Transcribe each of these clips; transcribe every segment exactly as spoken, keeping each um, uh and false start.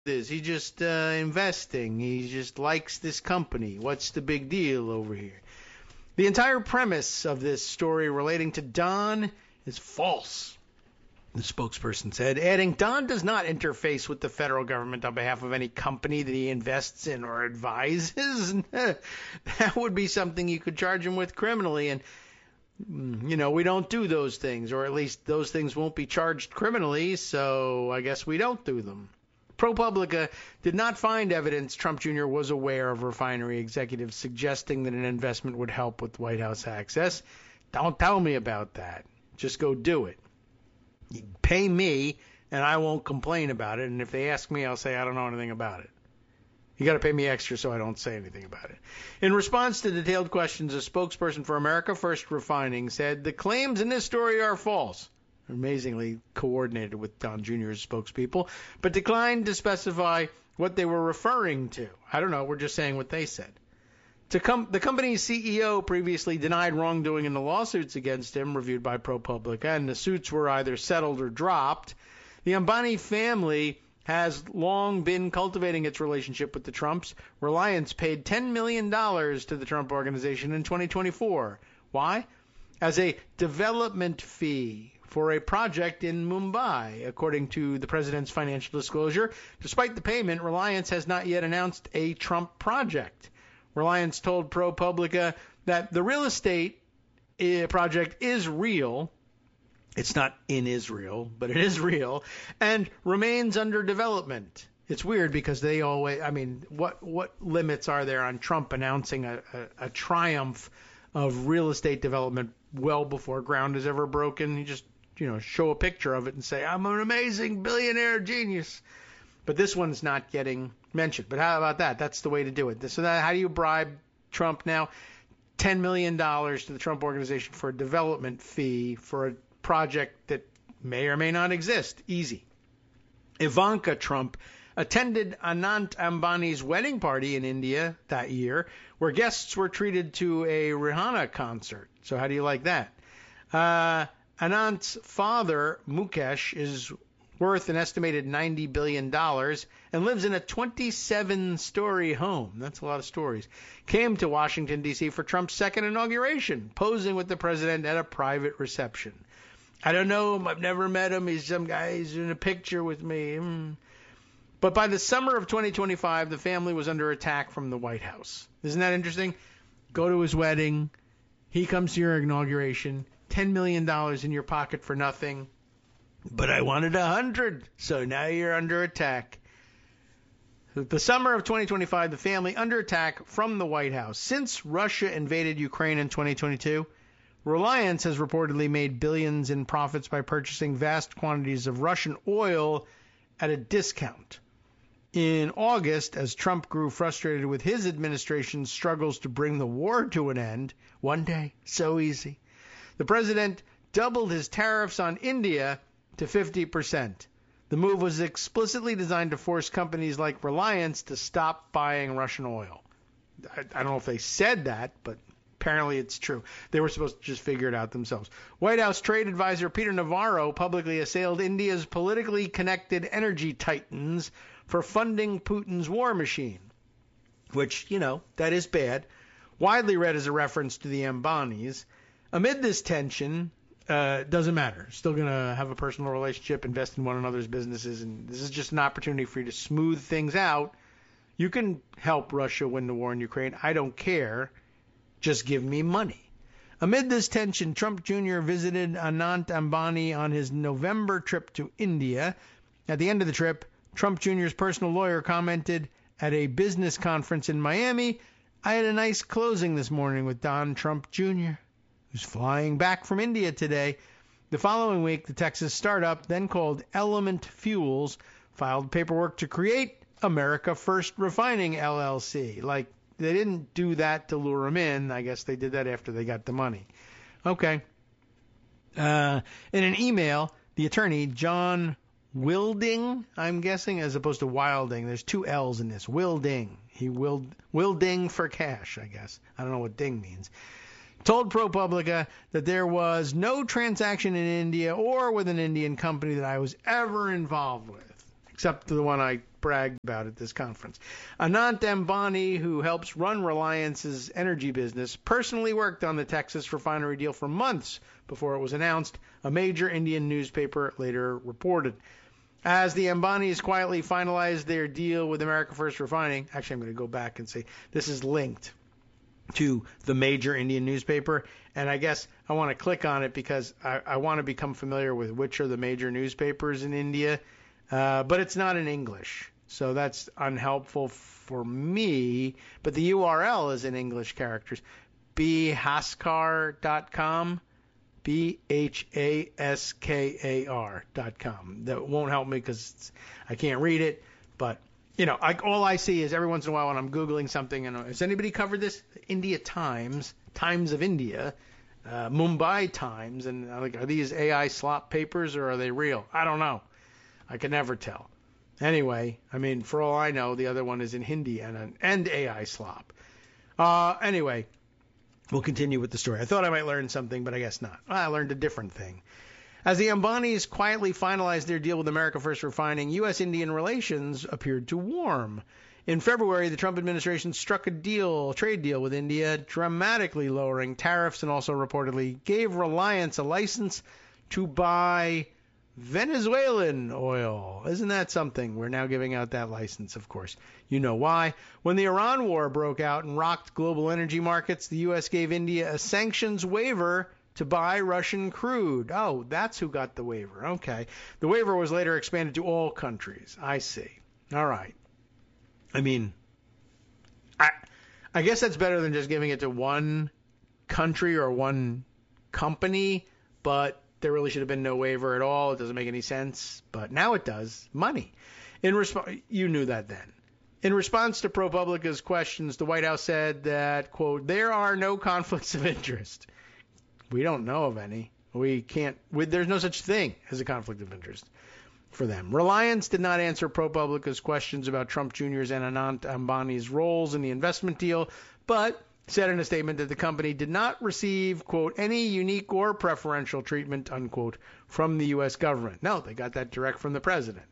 this. He's just uh, investing. He just likes this company. What's the big deal over here? The entire premise of this story relating to Don is false, the spokesperson said, adding, Don does not interface with the federal government on behalf of any company that he invests in or advises. That would be something you could charge him with criminally, and you know, we don't do those things, or at least those things won't be charged criminally, so I guess we don't do them. ProPublica did not find evidence Trump Junior was aware of refinery executives suggesting that an investment would help with White House access. Don't tell me about that. Just go do it. You pay me, and I won't complain about it, and if they ask me, I'll say I don't know anything about it. You got to pay me extra so I don't say anything about it. In response to detailed questions, a spokesperson for America First Refining said the claims in this story are false. Amazingly coordinated with Don Junior's spokespeople, but declined to specify what they were referring to. I don't know. We're just saying what they said. To com- the company's C E O previously denied wrongdoing in the lawsuits against him, reviewed by ProPublica, and the suits were either settled or dropped. The Ambani family has long been cultivating its relationship with the Trumps. Reliance paid ten million dollars to the Trump Organization in twenty twenty-four. Why? As a development fee for a project in Mumbai, according to the president's financial disclosure. Despite the payment, Reliance has not yet announced a Trump project. Reliance told ProPublica that the real estate project is real. It's not in Israel, but it is real, and remains under development. It's weird because they always, I mean, what what limits are there on Trump announcing a, a, a triumph of real estate development well before ground is ever broken? He just, you know, show a picture of it and say, I'm an amazing billionaire genius. But this one's not getting mentioned. But how about that? That's the way to do it. So that, how do you bribe Trump now? ten million dollars to the Trump Organization for a development fee for a project that may or may not exist. Easy. Ivanka Trump attended Anant Ambani's wedding party in India that year, where guests were treated to a Rihanna concert. So how do you like that? Uh, Anant's father, Mukesh, is worth an estimated ninety billion dollars and lives in a twenty-seven story home. That's a lot of stories. Came to Washington, D C for Trump's second inauguration, posing with the president at a private reception. I don't know him. I've never met him. He's some guy. He's in a picture with me. Mm. But by the summer of twenty twenty-five, the family was under attack from the White House. Isn't that interesting? Go to his wedding. He comes to your inauguration. ten million dollars in your pocket for nothing. But I wanted a hundred, so now you're under attack. The summer of twenty twenty-five, the family under attack from the White House. Since Russia invaded Ukraine in twenty twenty-two, Reliance has reportedly made billions in profits by purchasing vast quantities of Russian oil at a discount. In August, as Trump grew frustrated with his administration's struggles to bring the war to an end, one day, so easy, the president doubled his tariffs on India to fifty percent. The move was explicitly designed to force companies like Reliance to stop buying Russian oil. I, I don't know if they said that, but apparently it's true. They were supposed to just figure it out themselves. White House trade advisor Peter Navarro publicly assailed India's politically connected energy titans for funding Putin's war machine, which, you know, that is bad. Widely read as a reference to the Ambanis. Amid this tension, uh, doesn't matter. Still going to have a personal relationship, invest in one another's businesses, and this is just an opportunity for you to smooth things out. You can help Russia win the war in Ukraine. I don't care. Just give me money. Amid this tension, Trump Junior visited Anant Ambani on his November trip to India. At the end of the trip, Trump Junior's personal lawyer commented at a business conference in Miami, I had a nice closing this morning with Don Trump Junior, who's flying back from India today. The following week, the Texas startup, then called Element Fuels, filed paperwork to create America First Refining, L L C. Like, they didn't do that to lure him in. I guess they did that after they got the money. Okay. Uh, in an email, the attorney, John Wilding, I'm guessing, as opposed to Wilding. There's two L's in this. Wilding. He will Wilding for cash, I guess. I don't know what ding means. Told ProPublica that there was no transaction in India or with an Indian company that I was ever involved with, except the one I bragged about at this conference. Anant Ambani, who helps run Reliance's energy business, personally worked on the Texas refinery deal for months before it was announced, a major Indian newspaper later reported. As the Ambanis quietly finalized their deal with America First Refining, actually I'm going to go back and say this is linked to the major Indian newspaper, and I guess I want to click on it because I, I want to become familiar with which are the major newspapers in India, uh, but it's not in English, so that's unhelpful for me, but the U R L is in English characters, b haskar dot com, B H A S K A R dot com. That won't help me because I can't read it, but you know, I, all I see is every once in a while when I'm Googling something, and has anybody covered this? India Times, Times of India, uh, Mumbai Times, and uh, like, are these A I slop papers or are they real? I don't know. I can never tell. Anyway, I mean, for all I know, the other one is in Hindi and and A I slop. Uh, anyway, we'll continue with the story. I thought I might learn something, but I guess not. Well, I learned a different thing. As the Ambanis quietly finalized their deal with America First Refining, U S-Indian relations appeared to warm. In February, the Trump administration struck a deal, trade deal with India, dramatically lowering tariffs and also reportedly gave Reliance a license to buy Venezuelan oil. Isn't that something? We're now giving out that license, of course. You know why. When the Iran war broke out and rocked global energy markets, the U S gave India a sanctions waiver to buy Russian crude. Oh, that's who got the waiver. Okay. The waiver was later expanded to all countries. I see. All right. I mean, I I guess that's better than just giving it to one country or one company, but there really should have been no waiver at all. It doesn't make any sense, but now it does. Money. In resp- you knew that then. In response to ProPublica's questions, the White House said that, quote, there are no conflicts of interest. We don't know of any. We can't. We, there's no such thing as a conflict of interest for them. Reliance did not answer ProPublica's questions about Trump Junior's and Anant Ambani's roles in the investment deal, but said in a statement that the company did not receive, quote, any unique or preferential treatment, unquote, from the U S government. No, they got that direct from the president,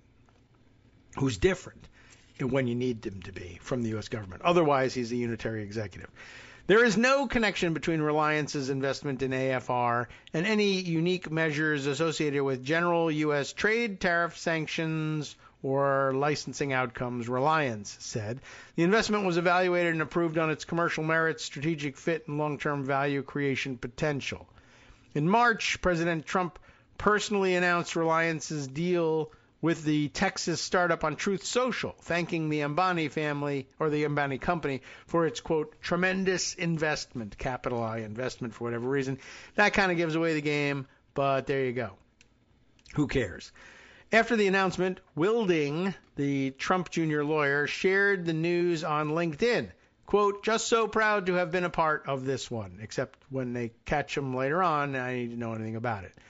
who's different when you need him to be from the U S government. Otherwise, he's a unitary executive. There is no connection between Reliance's investment in A F R and any unique measures associated with general U S trade, tariff sanctions, or licensing outcomes, Reliance said. The investment was evaluated and approved on its commercial merits, strategic fit, and long-term value creation potential. In March, President Trump personally announced Reliance's deal with the Texas startup on Truth Social, thanking the Ambani family, or the Ambani company, for its, quote, tremendous investment, capital I investment for whatever reason. That kind of gives away the game, but there you go. Who cares? After the announcement, Wilding, the Trump Junior lawyer, shared the news on LinkedIn. Quote, just so proud to have been a part of this one, except when they catch him later on, I need to know anything about it.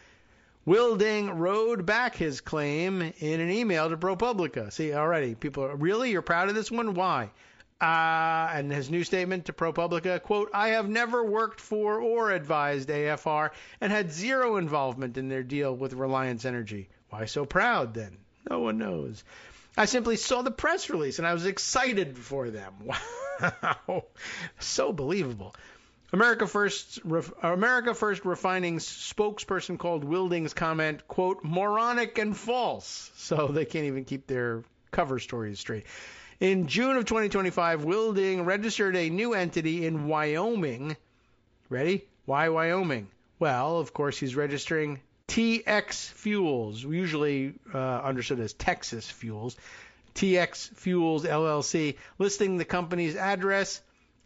Wilding rode back his claim in an email to ProPublica. See, already, people are, really? You're proud of this one? Why? Uh, and his new statement to ProPublica, quote, I have never worked for or advised A F R and had zero involvement in their deal with Reliance Energy. Why so proud, then? No one knows. I simply saw the press release, and I was excited for them. Wow. So believable. America First, America First Refining's spokesperson called Wilding's comment, quote, moronic and false. So they can't even keep their cover stories straight. In June of twenty twenty-five, Wilding registered a new entity in Wyoming. Ready? Why Wyoming? Well, of course, he's registering T X Fuels, usually uh, understood as Texas Fuels, T X Fuels L L C, listing the company's address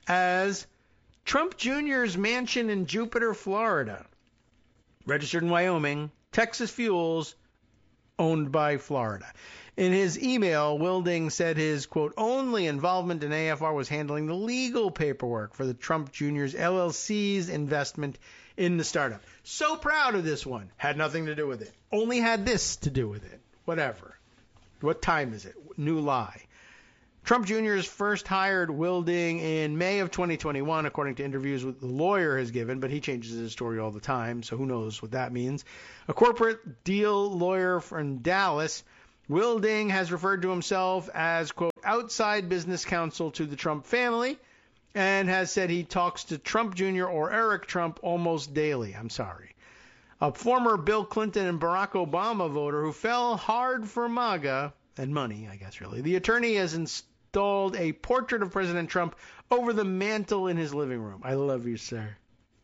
as Trump Junior's mansion in Jupiter, Florida. Registered in Wyoming, Texas Fuels, owned by Florida. In his email, Wilding said his, quote, only involvement in A F R was handling the legal paperwork for the Trump Junior's L L C's investment in the startup. So proud of this one. Had nothing to do with it. Only had this to do with it. Whatever. What time is it? New lie. Trump Junior's first hired Wilding in May of twenty twenty-one, according to interviews with the lawyer has given, but he changes his story all the time, so who knows what that means. A corporate deal lawyer from Dallas Wilding has referred to himself as, quote, outside business counsel to the Trump family, and has said he talks to Trump Junior or Eric Trump almost daily. I'm sorry. A former Bill Clinton and Barack Obama voter who fell hard for MAGA, and money, I guess, really. The attorney has installed a portrait of President Trump over the mantle in his living room. I love you, sir.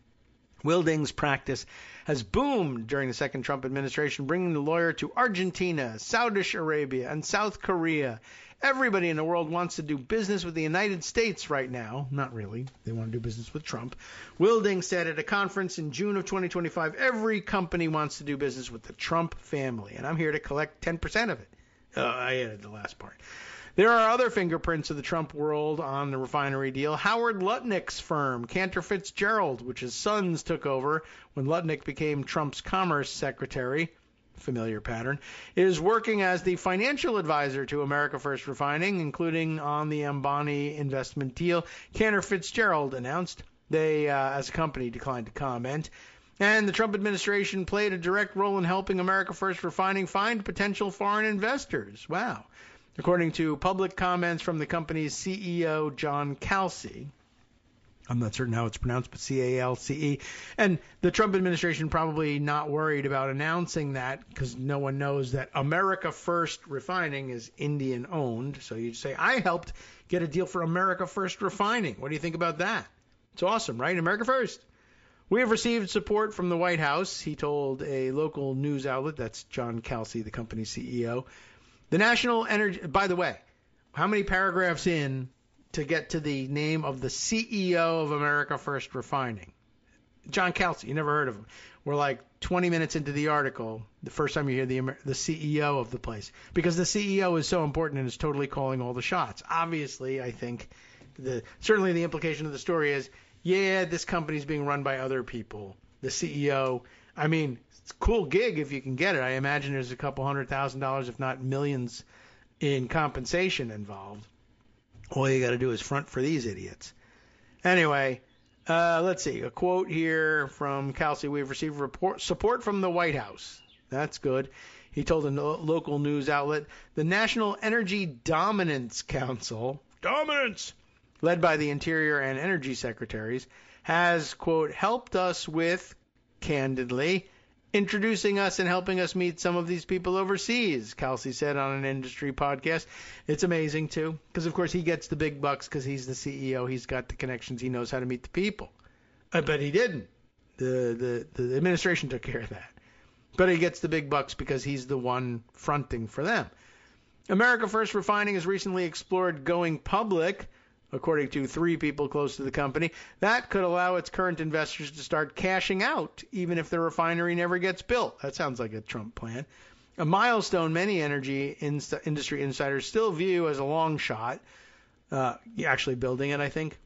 Wilding's practice has boomed during the second Trump administration, bringing the lawyer to Argentina, Saudi Arabia, and South Korea. Everybody in the world wants to do business with the United States right now. Not really. They want to do business with Trump. Wilding said at a conference in June of twenty twenty-five, every company wants to do business with the Trump family, and I'm here to collect ten percent of it. Uh, I added the last part. There are other fingerprints of the Trump world on the refinery deal. Howard Lutnick's firm, Cantor Fitzgerald, which his sons took over when Lutnick became Trump's commerce secretary, familiar pattern, is working as the financial advisor to America First Refining, including on the Ambani investment deal. Cantor Fitzgerald announced they, uh, as a company, declined to comment. And the Trump administration played a direct role in helping America First Refining find potential foreign investors. Wow. According to public comments from the company's C E O, John Calci. I'm not certain how it's pronounced, but C A L C E. And the Trump administration probably not worried about announcing that because no one knows that America First Refining is Indian-owned. So you'd say, I helped get a deal for America First Refining. What do you think about that? It's awesome, right? America First. We have received support from the White House, he told a local news outlet. That's John Calci, the company's C E O. The National Energy, by the way, how many paragraphs in to get to the name of the C E O of America First Refining? John Calci, you never heard of him. We're like twenty minutes into the article, the first time you hear the the C E O of the place. Because the C E O is so important and is totally calling all the shots. Obviously, I think, the certainly the implication of the story is, yeah, this company's being run by other people. The C E O, I mean, it's a cool gig if you can get it. I imagine there's a couple hundred thousand dollars, if not millions, in compensation involved. All you got to do is front for these idiots. Anyway, uh, let's see. A quote here from Calci. We've received report, support from the White House. That's good. He told a no, local news outlet, the National Energy Dominance Council, dominance, led by the Interior and Energy Secretaries, has, quote, helped us with, candidly, introducing us and helping us meet some of these people overseas, Calci said on an industry podcast. It's amazing, too, because, of course, he gets the big bucks because he's the C E O. He's got the connections. He knows how to meet the people. I bet he didn't. The, the, the administration took care of that. But he gets the big bucks because he's the one fronting for them. America First Refining has recently explored going public, according to three people close to the company. That could allow its current investors to start cashing out, even if the refinery never gets built. That sounds like a Trump plan. A milestone many energy in- industry insiders still view as a long shot. Uh, actually building it, I think.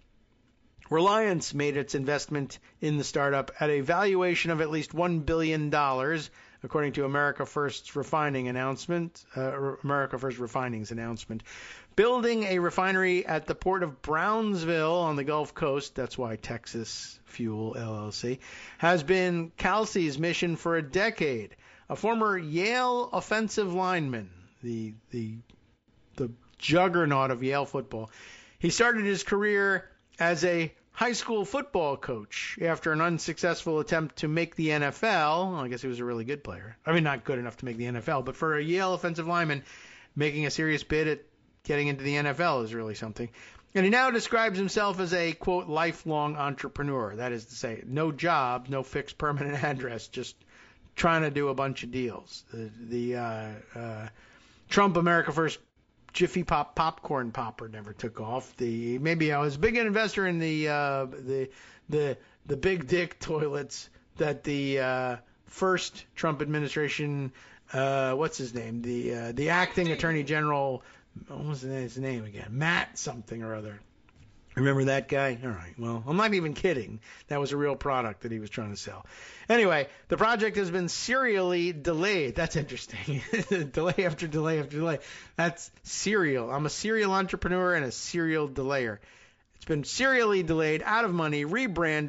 Reliance made its investment in the startup at a valuation of at least one billion dollars, according to America First's refining announcement, uh, America First Refining's announcement. Building a refinery at the port of Brownsville on the Gulf Coast, that's why Texas Fuel L L C, has been Calci's mission for a decade. A former Yale offensive lineman, the the the juggernaut of Yale football, he started his career as a high school football coach after an unsuccessful attempt to make the N F L. I guess he was a really good player. I mean, not good enough to make the N F L, but for a Yale offensive lineman, making a serious bid at getting into the N F L is really something. And he now describes himself as a, quote, lifelong entrepreneur. That is to say, no job, no fixed permanent address, just trying to do a bunch of deals. The, the uh, uh, Trump America First Jiffy Pop popcorn popper never took off. The maybe I was a big investor in the uh, the the the big dick toilets that the uh, first Trump administration. Uh, what's his name? The uh, the acting attorney general. What was his name again? Matt something or other. Remember that guy? All right. Well, I'm not even kidding. That was a real product that he was trying to sell. Anyway, the project has been serially delayed. That's interesting. Delay after delay after delay. That's serial. I'm a serial entrepreneur and a serial delayer. It's been serially delayed, out of money, rebranded,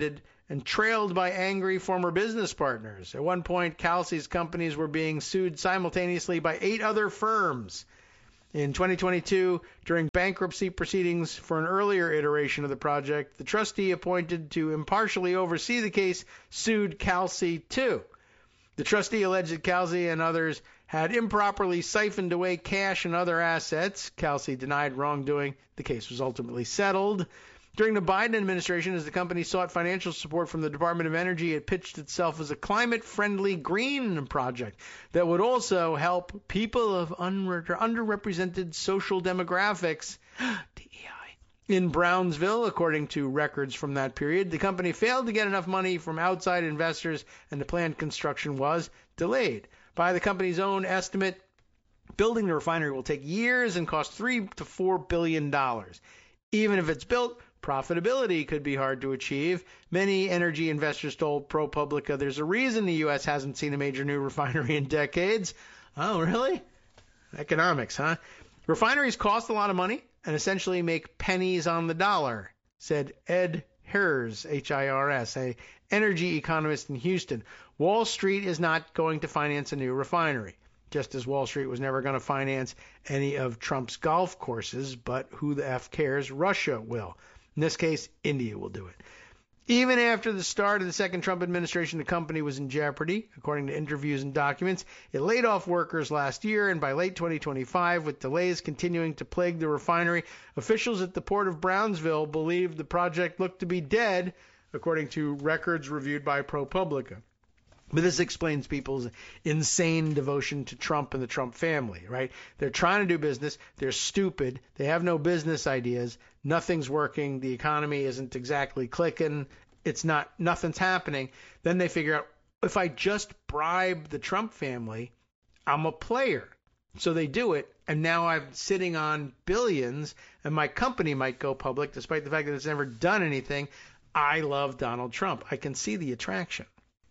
and trailed by angry former business partners. At one point, Kalsi's companies were being sued simultaneously by eight other firms. In twenty twenty-two, during bankruptcy proceedings for an earlier iteration of the project, the trustee appointed to impartially oversee the case sued Kalsi too. The trustee alleged that Kalsi and others had improperly siphoned away cash and other assets. Kalsi denied wrongdoing. The case was ultimately settled. During the Biden administration, as the company sought financial support from the Department of Energy, it pitched itself as a climate-friendly green project that would also help people of underrepresented social demographics. D E I. In Brownsville, according to records from that period, the company failed to get enough money from outside investors, and the planned construction was delayed. By the company's own estimate, building the refinery will take years and cost three to four billion dollars. Even if it's built, profitability could be hard to achieve. Many energy investors told ProPublica there's a reason the U S hasn't seen a major new refinery in decades. Oh, really? Economics, huh? Refineries cost a lot of money and essentially make pennies on the dollar, said Ed Hirs, H I R S, a energy economist in Houston. Wall Street is not going to finance a new refinery, just as Wall Street was never going to finance any of Trump's golf courses, but who the F cares? Russia will. In this case, India will do it. Even after the start of the second Trump administration, the company was in jeopardy. According to interviews and documents, it laid off workers last year, and by late twenty twenty-five, with delays continuing to plague the refinery, officials at the port of Brownsville believed the project looked to be dead, according to records reviewed by ProPublica. But this explains people's insane devotion to Trump and the Trump family, right? They're trying to do business. They're stupid. They have no business ideas. Nothing's working. The economy isn't exactly clicking. It's not, nothing's happening. Then they figure out, if I just bribe the Trump family, I'm a player. So they do it, and now I'm sitting on billions, and my company might go public, despite the fact that it's never done anything. I love Donald Trump. I can see the attraction.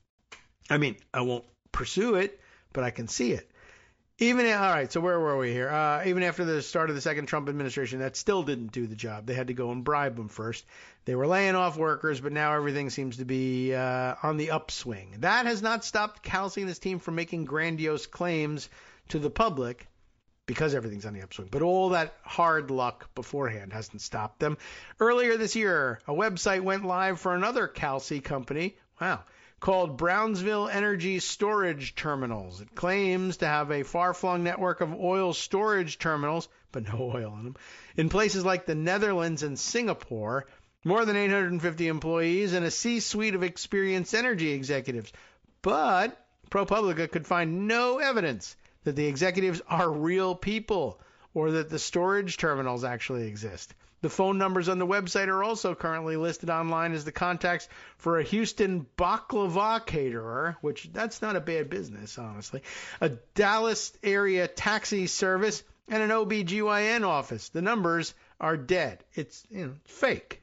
I mean, I won't pursue it, but I can see it. Even all right, so where were we here? Uh, even after the start of the second Trump administration, that still didn't do the job. They had to go and bribe them first. They were laying off workers, but now everything seems to be uh, on the upswing. That has not stopped Kalsi and his team from making grandiose claims to the public because everything's on the upswing. But all that hard luck beforehand hasn't stopped them. Earlier this year, a website went live for another Kalsi company. Wow. Called Brownsville Energy Storage Terminals. It claims to have a far-flung network of oil storage terminals, but no oil in them, in places like the Netherlands and Singapore, more than eight hundred fifty employees, and a C-suite of experienced energy executives. But ProPublica could find no evidence that the executives are real people or that the storage terminals actually exist. The phone numbers on the website are also currently listed online as the contacts for a Houston baklava caterer, which that's not a bad business, honestly, a Dallas area taxi service, and an O B G Y N office. The numbers are dead. It's, you know, fake.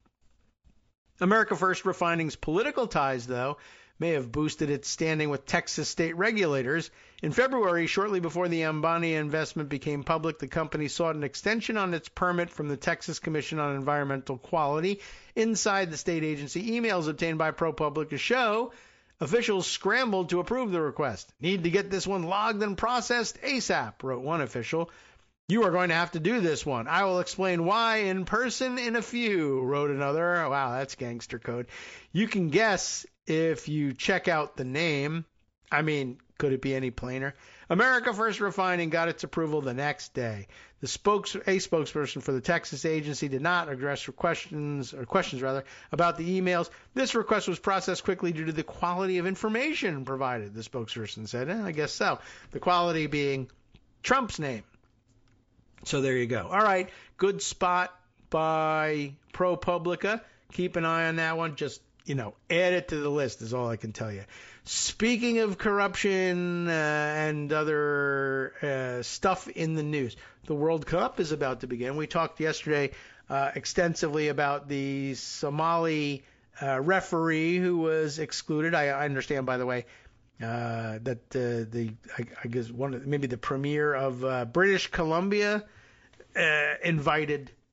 America First Refining's political ties, though, may have boosted its standing with Texas state regulators. In February, shortly before the Ambani investment became public, the company sought an extension on its permit from the Texas Commission on Environmental Quality. Inside the state agency, emails obtained by ProPublica show officials scrambled to approve the request. Need to get this one logged and processed ASAP, wrote one official. You are going to have to do this one. I will explain why in person in a few, wrote another. Oh, wow, that's gangster code. You can guess if you check out the name. I mean, could it be any plainer? America First Refining got its approval the next day. The spokes, a spokesperson for the Texas agency did not address questions, or questions rather, about the emails. This request was processed quickly due to the quality of information provided, the spokesperson said. Eh, I guess so. The quality being Trump's name. So there you go. All right, good spot by ProPublica. Keep an eye on that one. Just, you know, add it to the list is all I can tell you. Speaking of corruption uh, and other uh, stuff in the news, the World Cup is about to begin. We talked yesterday uh, extensively about the Somali uh, referee who was excluded. I, I understand, by the way, uh, that uh, the I, I guess one of, maybe the premier of uh, British Columbia uh, invited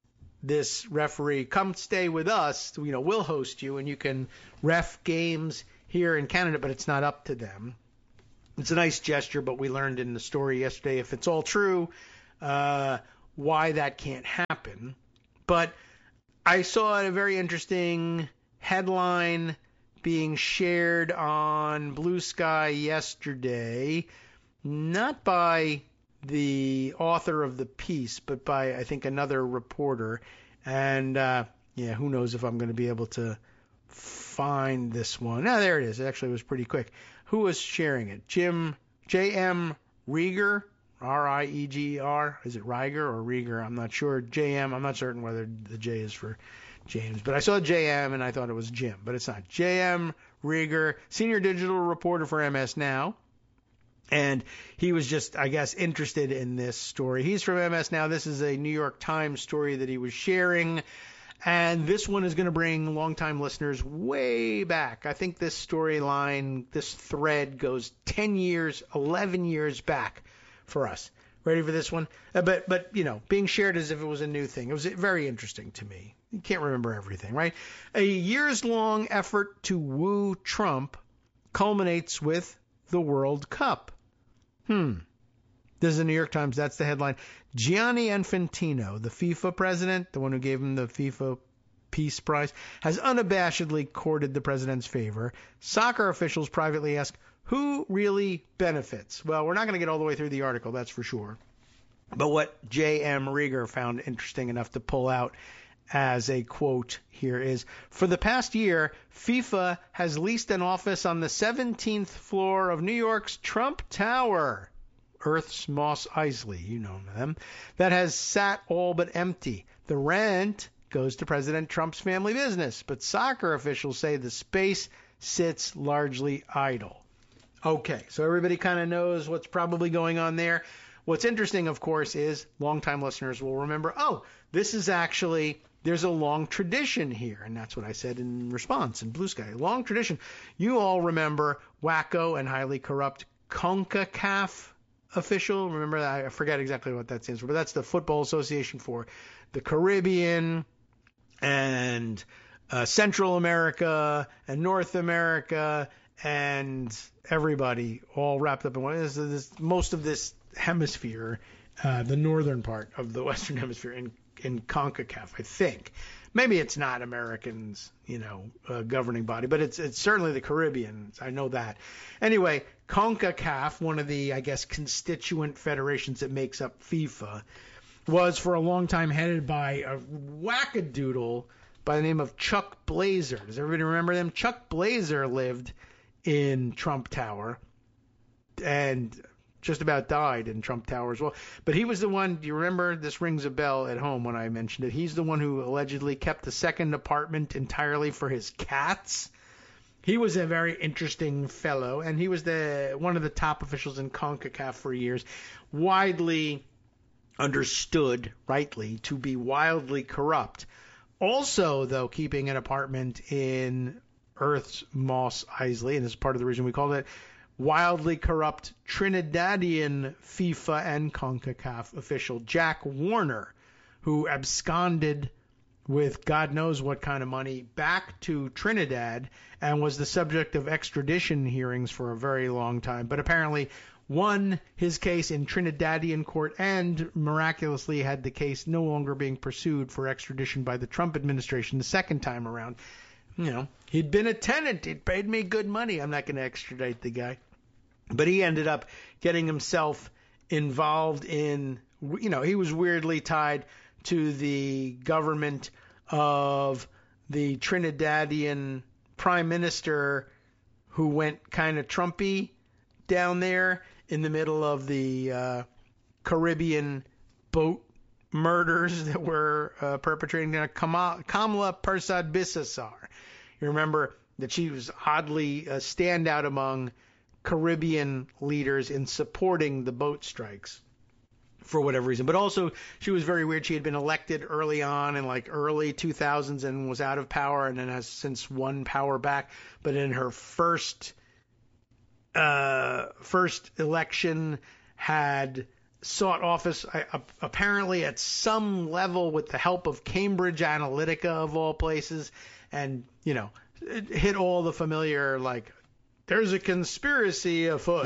this referee, come stay with us. You know, we'll host you and you can ref games here in Canada, but it's not up to them. It's a nice gesture, but we learned in the story yesterday, if it's all true, uh, why that can't happen. But I saw a very interesting headline being shared on Blue Sky yesterday, not by the author of the piece, but by, I think, another reporter. And, uh, yeah, who knows if I'm going to be able to find this one. Ah, there it is. It actually was pretty quick. Who was sharing it? Jim, J M Rieger, R I E G R. Is it Rieger or Rieger? I'm not sure. J M, I'm not certain whether the J is for James. But I saw J M and I thought it was Jim, but it's not. J M Rieger, senior digital reporter for M S Now. And he was just, I guess, interested in this story. He's from M S Now. This is a New York Times story that he was sharing. And this one is going to bring longtime listeners way back. I think this storyline, this thread goes ten years, eleven years back for us. Ready for this one? Uh, but, but you know, being shared as if it was a new thing. It was very interesting to me. You can't remember everything, right? A years-long effort to woo Trump culminates with the World Cup. Hmm. This is the New York Times. That's the headline. Gianni Infantino, the FIFA president, the one who gave him the FIFA Peace Prize, has unabashedly courted the president's favor. Soccer officials privately ask, who really benefits? Well, we're not going to get all the way through the article, that's for sure. But what J M Rieger found interesting enough to pull out as a quote here is, for the past year, FIFA has leased an office on the seventeenth floor of New York's Trump Tower, Earth's Moss Eisley, you know them, that has sat all but empty. The rent goes to President Trump's family business, but soccer officials say the space sits largely idle. Okay, so everybody kind of knows what's probably going on there. What's interesting, of course, is longtime listeners will remember, oh, this is actually, there's a long tradition here. And that's what I said in response in Blue Sky. Long tradition. You all remember wacko and highly corrupt CONCACAF official. Remember that? I forget exactly what that stands for, but that's the Football Association for the Caribbean and uh, Central America and North America and everybody all wrapped up in one. This, this, most of this hemisphere, uh, the northern part of the Western Hemisphere in, in CONCACAF, I think. Maybe it's not Americans, you know, uh, governing body, but it's it's certainly the Caribbean. I know that. Anyway, CONCACAF, one of the, I guess, constituent federations that makes up FIFA, was for a long time headed by a wackadoodle by the name of Chuck Blazer. Does everybody remember them? Chuck Blazer lived in Trump Tower and just about died in Trump Tower as well. But he was the one, do you remember, this rings a bell at home when I mentioned it, he's the one who allegedly kept the second apartment entirely for his cats. He was a very interesting fellow, and he was the one of the top officials in CONCACAF for years, widely understood, rightly, to be wildly corrupt. Also, though, keeping an apartment in Earth's Moss Eisley, and this is part of the reason we called it, wildly corrupt Trinidadian FIFA and CONCACAF official Jack Warner, who absconded with God knows what kind of money back to Trinidad and was the subject of extradition hearings for a very long time, but apparently won his case in Trinidadian court and miraculously had the case no longer being pursued for extradition by the Trump administration the second time around. You know, he'd been a tenant. He'd paid me good money. I'm not going to extradite the guy. But he ended up getting himself involved in, you know, he was weirdly tied to the government of the Trinidadian prime minister who went kind of Trumpy down there in the middle of the uh, Caribbean boat murders that were uh, perpetrating there. Kamala, Kamala Persad-Bissessar. You remember that she was oddly a standout among Caribbean leaders in supporting the boat strikes for whatever reason. But also, she was very weird. She had been elected early on in like early two thousands and was out of power and then has since won power back. But in her first uh, first election had sought office uh, apparently at some level with the help of Cambridge Analytica of all places, and, you know, it hit all the familiar, like, there's a conspiracy afoot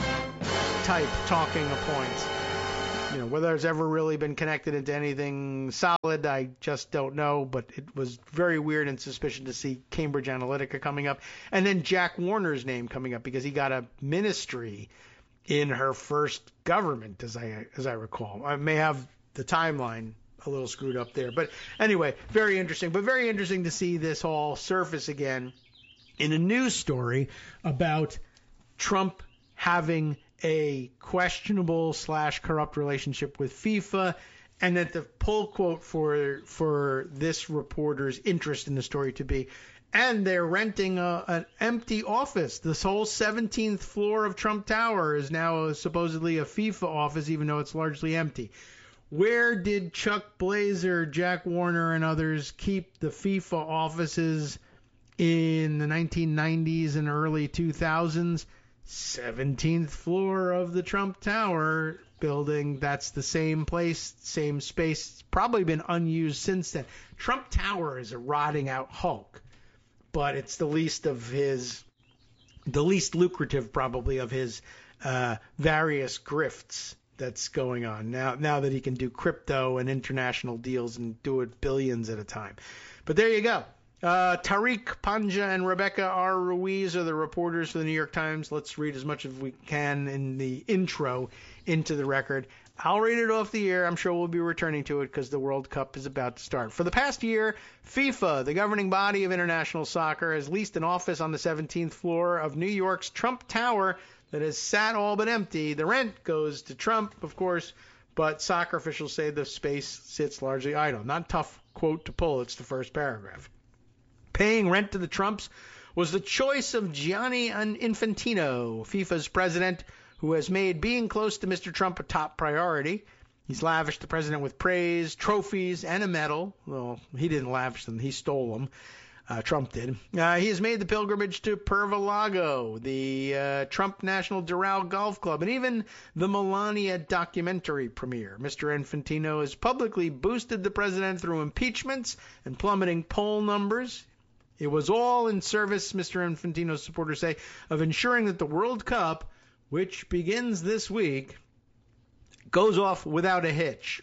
type talking points. You know, whether it's ever really been connected into anything solid, I just don't know, but it was very weird and suspicious to see Cambridge Analytica coming up. And then Jack Warner's name coming up because he got a ministry in her first government, as I as I recall. I may have the timeline a little screwed up there. But anyway, very interesting. But very interesting to see this all surface again in a news story about Trump having a questionable slash corrupt relationship with FIFA, and that the pull quote for for this reporter's interest in the story to be, and they're renting a, an empty office. This whole seventeenth floor of Trump Tower is now a, supposedly a FIFA office, even though it's largely empty. Where did Chuck Blazer, Jack Warner, and others keep the FIFA offices in the nineteen nineties and early two thousands? seventeenth floor of the Trump Tower building. That's the same place, same space. It's probably been unused since then. Trump Tower is a rotting out hulk, but it's the least of his, the least lucrative probably of his uh, various grifts that's going on now. Now that he can do crypto and international deals and do it billions at a time. But there you go. Uh, Tariq Panja and Rebecca R. Ruiz are the reporters for the New York Times. Let's read as much as we can in the intro into the record. I'll read it off the air. I'm sure we'll be returning to it because the World Cup is about to start. For the past year, FIFA, the governing body of international soccer, has leased an office on the seventeenth floor of New York's Trump Tower that has sat all but empty. The rent goes to Trump, of course, but soccer officials say the space sits largely idle. Not a tough quote to pull. It's the first paragraph. Paying rent to the Trumps was the choice of Gianni Infantino, FIFA's president, who has made being close to Mister Trump a top priority. He's lavished the president with praise, trophies, and a medal. Well, he didn't lavish them. He stole them. Uh, Trump did. Uh, he has made the pilgrimage to Perva-Lago, the uh, Trump National Doral Golf Club, and even the Melania documentary premiere. Mister Infantino has publicly boosted the president through impeachments and plummeting poll numbers. It was all in service, Mister Infantino's supporters say, of ensuring that the World Cup, which begins this week, goes off without a hitch.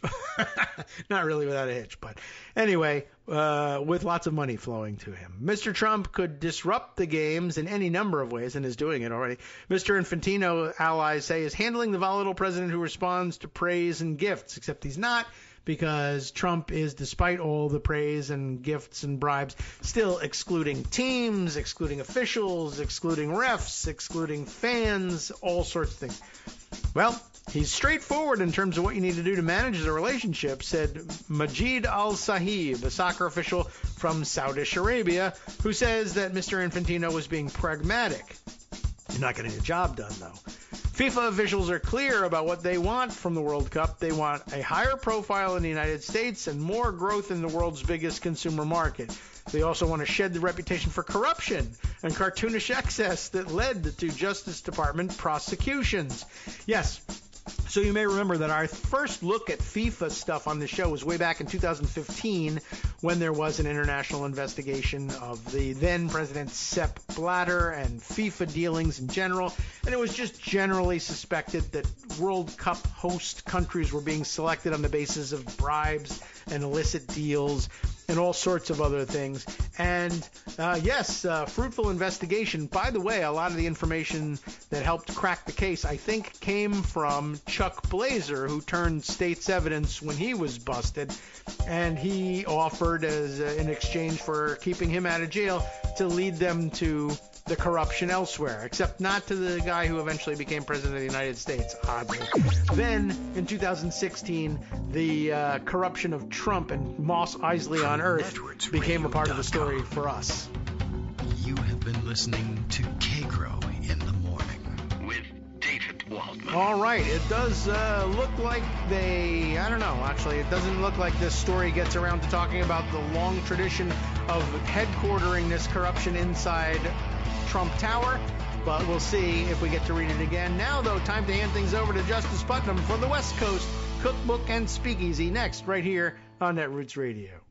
Not really without a hitch, but anyway, uh, with lots of money flowing to him. Mister Trump could disrupt the games in any number of ways and is doing it already. Mister Infantino, allies say, is handling the volatile president who responds to praise and gifts, except he's not, because Trump is, despite all the praise and gifts and bribes, still excluding teams, excluding officials, excluding refs, excluding fans, all sorts of things. Well, he's straightforward in terms of what you need to do to manage the relationship, said Majid Al-Sahib, a soccer official from Saudi Arabia, who says that Mister Infantino was being pragmatic. He's not getting the job done, though. FIFA officials are clear about what they want from the World Cup. They want a higher profile in the United States and more growth in the world's biggest consumer market. They also want to shed the reputation for corruption and cartoonish excess that led to Justice Department prosecutions. Yes. So you may remember that our first look at FIFA stuff on the show was way back in two thousand fifteen when there was an international investigation of the then President Sepp Blatter and FIFA dealings in general. And it was just generally suspected that World Cup host countries were being selected on the basis of bribes and illicit deals and all sorts of other things. And uh, yes, uh, fruitful investigation. By the way, a lot of the information that helped crack the case, I think, came from Chuck Blazer, who turned state's evidence when he was busted. And he offered, as uh, in exchange for keeping him out of jail, to lead them to the corruption elsewhere, except not to the guy who eventually became president of the United States, oddly. Then, in two thousand sixteen, the uh, corruption of Trump and Moss Isley on Earth became a part of the story for us. You have been listening to K-Grow in the Morning with David Waldman. All right, it does uh, look like they, I don't know, actually, it doesn't look like this story gets around to talking about the long tradition of headquartering this corruption inside Trump Tower. but we'll see if we get to read it again. Now, though, time to hand things over to Justice Putnam for the West Coast Cookbook and Speakeasy next, right here on Netroots Radio.